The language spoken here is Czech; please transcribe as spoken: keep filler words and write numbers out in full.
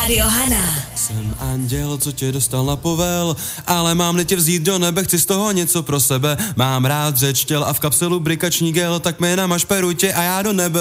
Rádio Hana. Jsem anděl, co tě dostal na povel, ale mám-li tě vzít do nebe, chci z toho něco pro sebe. Mám rád řeč těl a v kapselu brikační gel, tak mi namašperuj tě a já do nebe.